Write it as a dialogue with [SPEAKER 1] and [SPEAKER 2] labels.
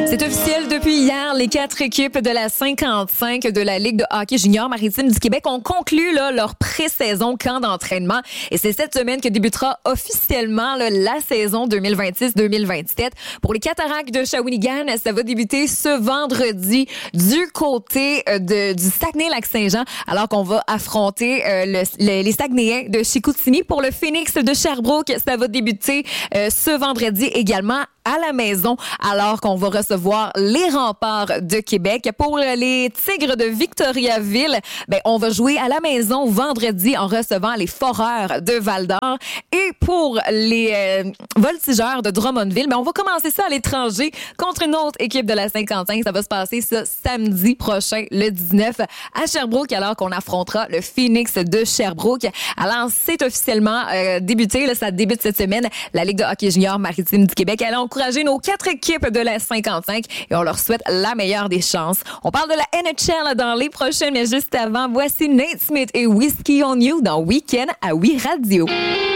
[SPEAKER 1] C'est officiel depuis hier, les 4 équipes de la 55 de la Ligue de hockey junior maritime du Québec ont conclu leur pré-saison camp d'entraînement. Et c'est cette semaine que débutera officiellement la saison 2026-2027. Pour les Cataractes de Shawinigan, ça va débuter ce vendredi du côté du Saguenay-Lac-Saint-Jean, alors qu'on va affronter les Saguenayens de Chicoutimi. Pour le Phoenix de Sherbrooke, ça va débuter ce vendredi également à la maison, alors qu'on va recevoir les Remparts de Québec. Pour les Tigres de Victoriaville, on va jouer à la maison vendredi en recevant les Foreurs de Val-d'Or. Et pour les Voltigeurs de Drummondville, on va commencer ça à l'étranger contre une autre équipe de la 55. Ça va se passer ce samedi prochain, le 19, à Sherbrooke, alors qu'on affrontera le Phoenix de Sherbrooke. Alors, c'est officiellement débuté. Là, ça débute cette semaine. La Ligue de hockey junior maritime du Québec. Elle a encouragé nos 4 équipes de la 55 et on leur souhaite la meilleure des chances. On parle de la NHL dans les prochaines, mais juste avant, voici Nate Smith et Whiskey on You dans Week-end à Oui Radio.